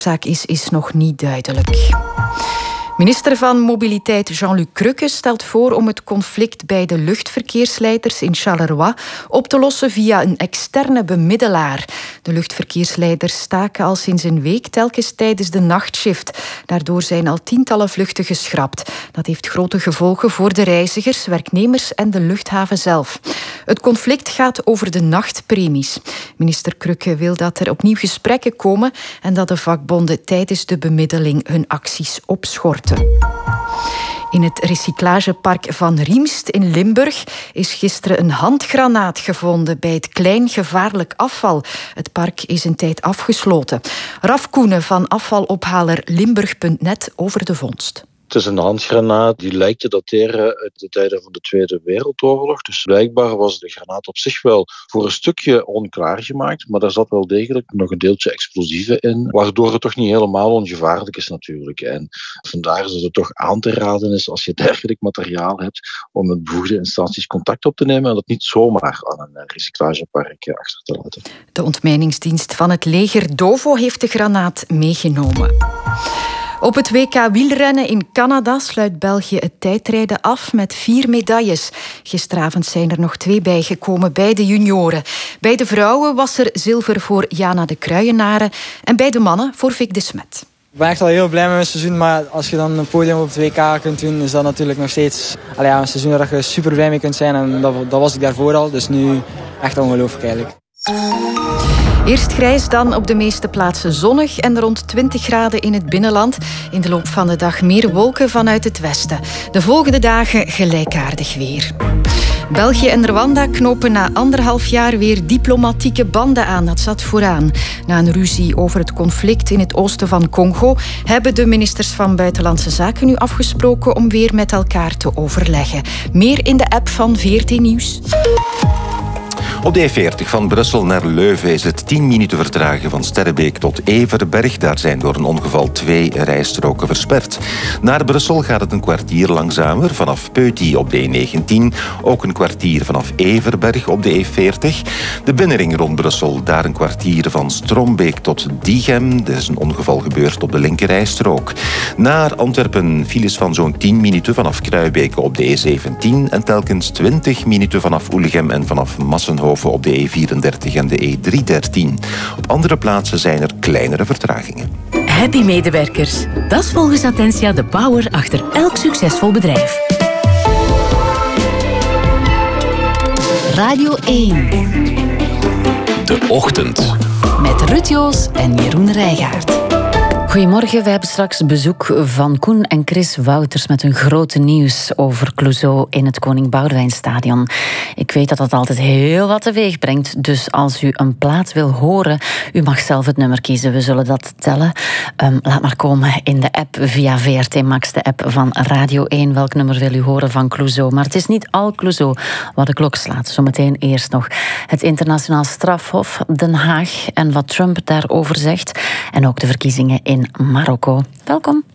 oorzaak is nog niet duidelijk. Minister van Mobiliteit Jean-Luc Crukke stelt voor om het conflict bij de luchtverkeersleiders in Charleroi op te lossen via een externe bemiddelaar. De luchtverkeersleiders staken al sinds een week telkens tijdens de nachtshift. Daardoor zijn al tientallen vluchten geschrapt. Dat heeft grote gevolgen voor de reizigers, werknemers en de luchthaven zelf. Het conflict gaat over de nachtpremies. Minister Crukke wil dat er opnieuw gesprekken komen en dat de vakbonden tijdens de bemiddeling hun acties opschorten. In het recyclagepark Van Riemst in Limburg is gisteren een handgranaat gevonden bij het klein gevaarlijk afval. Het park is een tijd afgesloten. Raf Koenen van afvalophaler Limburg.net over de vondst. Het is een handgranaat die lijkt te dateren uit de tijden van de Tweede Wereldoorlog. Dus blijkbaar was de granaat op zich wel voor een stukje onklaargemaakt, maar daar zat wel degelijk nog een deeltje explosieven in, waardoor het toch niet helemaal ongevaarlijk is natuurlijk. En vandaar dat het toch aan te raden is, als je dergelijk materiaal hebt, om met bevoegde instanties contact op te nemen en dat niet zomaar aan een recyclagepark achter te laten. De ontmijningsdienst van het leger Dovo heeft de granaat meegenomen. Op het WK wielrennen in Canada sluit België het tijdrijden af met 4 medailles. Gisteravond zijn er nog 2 bijgekomen bij de junioren. Bij de vrouwen was er zilver voor Jana de Kruijenaren en bij de mannen voor Vic de Smet. Ik ben echt al heel blij met mijn seizoen, maar als je dan een podium op het WK kunt doen, is dat natuurlijk nog steeds een seizoen waar je super blij mee kunt zijn. En dat was ik daarvoor al, dus nu echt ongelooflijk eigenlijk. Eerst grijs, dan op de meeste plaatsen zonnig en rond 20 graden in het binnenland. In de loop van de dag meer wolken vanuit het westen. De volgende dagen gelijkaardig weer. België en Rwanda knopen na 1,5 jaar weer diplomatieke banden aan. Dat zat vooraan. Na een ruzie over het conflict in het oosten van Congo hebben de ministers van Buitenlandse Zaken nu afgesproken om weer met elkaar te overleggen. Meer in de app van VRT Nieuws. Op de E40 van Brussel naar Leuven is het 10 minuten vertragen van Sterrebeek tot Everberg. Daar zijn door een ongeval 2 rijstroken versperd. Naar Brussel gaat het een kwartier langzamer vanaf Peuty op de E19. Ook een kwartier vanaf Everberg op de E40. De binnenring rond Brussel, daar een kwartier van Strombeek tot Diegem. Er is een ongeval gebeurd op de linkerrijstrook. Naar Antwerpen files van zo'n 10 minuten vanaf Kruibeke op de E17 en telkens 20 minuten vanaf Oelegem en vanaf Massenhoven op de E34 en de E313. Op andere plaatsen zijn er kleinere vertragingen. Happy medewerkers. Dat is volgens Attentia de power achter elk succesvol bedrijf. Radio 1. De Ochtend. Met Ruud Joos en Jeroen Rijgaard. Goedemorgen, we hebben straks bezoek van Koen en Chris Wouters met hun grote nieuws over Clouseau in het Koning Boudewijnstadion. Ik weet dat dat altijd heel wat teweeg brengt, dus als u een plaat wil horen, u mag zelf het nummer kiezen, we zullen dat tellen. Laat maar komen in de app via VRT Max, de app van Radio 1. Welk nummer wil u horen van Clouseau? Maar het is niet al Clouseau wat de klok slaat. Zometeen eerst nog het internationaal strafhof Den Haag en wat Trump daarover zegt. En ook de verkiezingen in Marokko. Welkom.